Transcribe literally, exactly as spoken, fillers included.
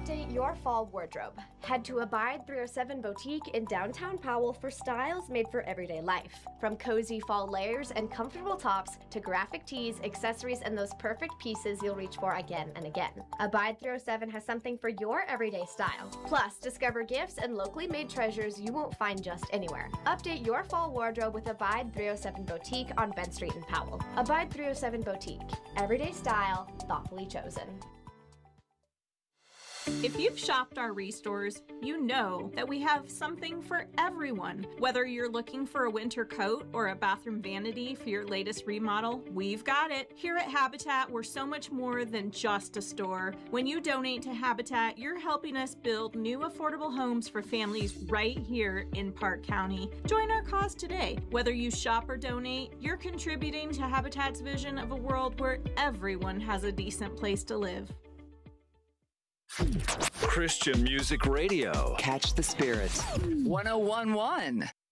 Update your fall wardrobe. Head to Abide three oh seven Boutique in downtown Powell for styles made for everyday life. From cozy fall layers and comfortable tops to graphic tees, accessories, and those perfect pieces you'll reach for again and again. Abide three oh seven has something for your everyday style. Plus, discover gifts and locally made treasures you won't find just anywhere. Update your fall wardrobe with Abide three oh seven Boutique on Ben Street in Powell. Abide three oh seven Boutique. Everyday style, thoughtfully chosen. If you've shopped our restores, you know that we have something for everyone. Whether you're looking for a winter coat or a bathroom vanity for your latest remodel, we've got it. Here at Habitat, we're so much more than just a store. When you donate to Habitat, you're helping us build new affordable homes for families right here in Park County. Join our cause today. Whether you shop or donate, you're contributing to Habitat's vision of a world where everyone has a decent place to live. Christian Music Radio. Catch the Spirit. one oh one point one.